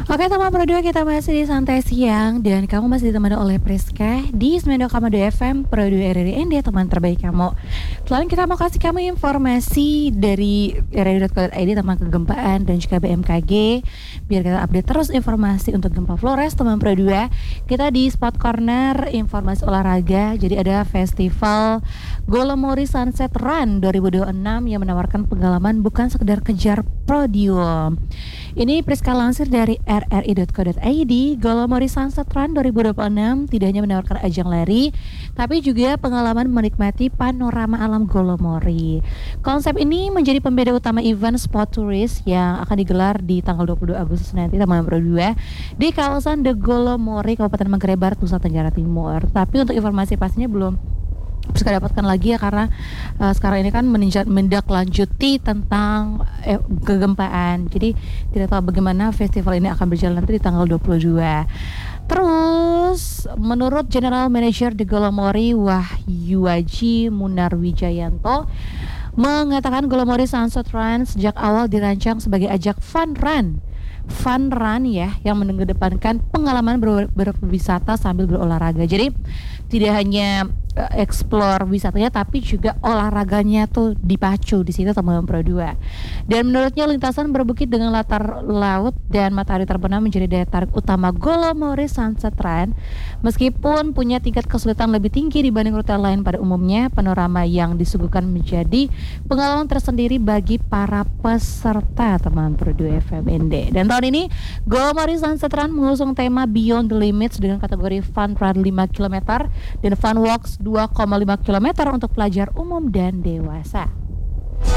Oke teman Pro 2, kita masih di Santai Siang dan kamu masih ditemani oleh Priska di 92,2 FM Pro 2 RRI teman terbaik kamu. Selain kita mau kasih kamu informasi dari rri.co.id tentang kegempaan dan juga BMKG, biar kita update terus informasi untuk gempa Flores teman Pro 2. Kita di Spot Corner informasi olahraga. Jadi ada festival Golomori Sunset Run 2026 yang menawarkan pengalaman bukan sekedar kejar podium. Ini Priska lansir dari rri.co.id. Golomori Sunset Run 2026 tidak hanya menawarkan ajang lari, tapi juga pengalaman menikmati panorama alam Golomori. Konsep ini menjadi pembeda utama event Spot Tourist yang akan digelar di tanggal 22 Agustus nanti teman Pro 2 di kawasan The Golomori, Kabupaten Manggarai Barat, Nusa Tenggara Timur. Tapi untuk informasi pastinya belum bisa dapatkan lagi ya, karena sekarang ini kan menindaklanjuti tentang kegempaan. Jadi tidak tahu bagaimana festival ini akan berjalan nanti di tanggal 22. Terus menurut General Manager The Golomori Wahyuaji Munarwijayanto mengatakan Golomori Sunset Run sejak awal dirancang sebagai ajang fun run ya, yang mengedepankan pengalaman berwisata sambil berolahraga. Jadi tidak hanya explore wisatanya, tapi juga olahraganya tuh dipacu di situ teman Pro 2. Dan menurutnya lintasan berbukit dengan latar laut dan matahari terbenam menjadi daya tarik utama Golomori Sunset Run. Meskipun punya tingkat kesulitan lebih tinggi dibanding rute lain pada umumnya, panorama yang disuguhkan menjadi pengalaman tersendiri bagi para peserta teman Pro 2 FMND. Dan tahun ini Golomori Sunset Run mengusung tema Beyond the Limits dengan kategori Fun Run 5 km dan Fun Walks 2,5 km untuk pelajar umum dan dewasa.